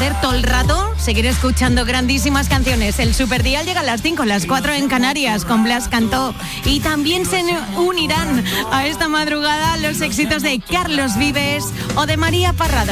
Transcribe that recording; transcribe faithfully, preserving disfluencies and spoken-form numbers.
hacer todo el rato, seguir escuchando grandísimas canciones. El Superdial llega a las cinco, las cuatro en Canarias, con Blas Cantó. Y también se unirán a esta madrugada los éxitos de Carlos Vives o de María Parrado.